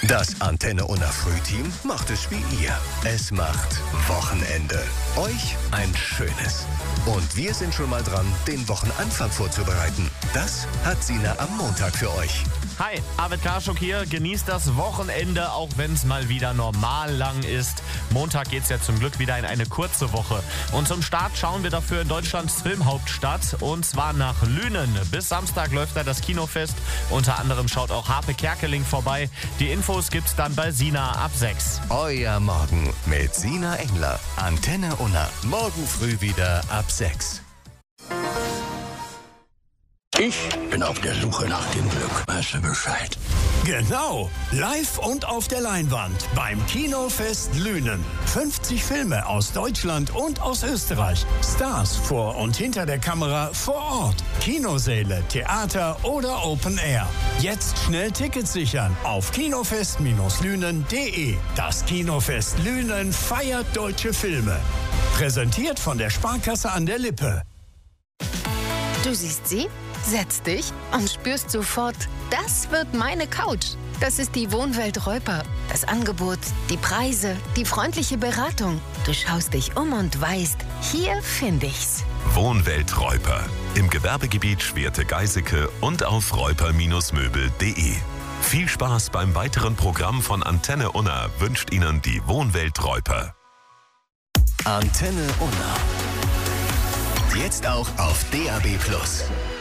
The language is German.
Das Antenne Unna Frühteam macht es wie ihr. Es macht Wochenende. Euch ein schönes. Und wir sind schon mal dran, den Wochenanfang vorzubereiten. Das hat Sina am Montag für euch. Hi, Arvid Karschuk hier. Genießt das Wochenende, auch wenn es mal wieder normal lang ist. Montag geht's ja zum Glück wieder in eine kurze Woche. Und zum Start schauen wir dafür in Deutschlands Filmhauptstadt, und zwar nach Lünen. Bis Samstag läuft da das Kinofest. Unter anderem schaut auch Harpe Kerkeling vorbei. Die Infos gibt's dann bei Sina ab 6. Euer Morgen mit Sina Engler. Antenne Unna. Morgen früh wieder ab 6. Ich bin auf der Suche nach dem Glück. Weißt du Bescheid? Genau, live und auf der Leinwand beim Kinofest Lünen. 50 Filme aus Deutschland und aus Österreich. Stars vor und hinter der Kamera vor Ort. Kinosäle, Theater oder Open Air. Jetzt schnell Tickets sichern auf kinofest-lünen.de. Das Kinofest Lünen feiert deutsche Filme. Präsentiert von der Sparkasse an der Lippe. Du siehst sie, setzt dich und spürst sofort, das wird meine Couch. Das ist die Wohnwelt Reuper. Das Angebot, die Preise, die freundliche Beratung. Du schaust dich um und weißt, hier finde ich's. Wohnwelt Reuper. Im Gewerbegebiet Schwerte-Geiseke und auf reuper-möbel.de. Viel Spaß beim weiteren Programm von Antenne Unna wünscht Ihnen die Wohnwelt Reuper. Antenne Unna. Jetzt auch auf DAB+.